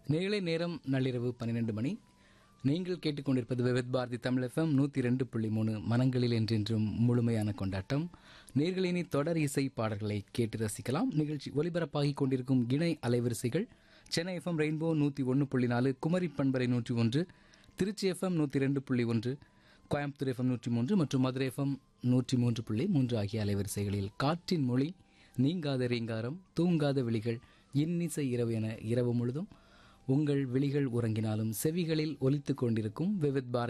நேரலை நேரம் நள்ளிரவு 12 மணி. நீங்கள் கேட்டுக்கொண்டிருப்பது விவித் பாரதி தமிழ் FM 102.3 மனங்களில் என்றென்றும் முழுமையான கொண்டாட்டம். நேர்களினி தொடர் இசை பாடல்களை கேட்டு ரசிக்கலாம். நிகழ்ச்சி ஒலிபரப்பாகிக் கொண்டிருக்கும் இணை அலைவரிசைகள் Chennai FM rainbow 101.4, Kumari பண்பரை 101, Trichy FM 102.1, Coimbatore FM 103 மற்றும் மதுரை FM 103.3 ஆகிய அலைவரிசைகளில் காற்றின் மொழி, நீங்காத ரீங்காரம், தூங்காத விழிகள், இன்னிசை இரவு என இரவு முழுதும் உங்கள் விழிகள் உறங்கினாலும் செவிகளில் ஒலித்துக் கொண்டிருக்கும் விவித் பாரதி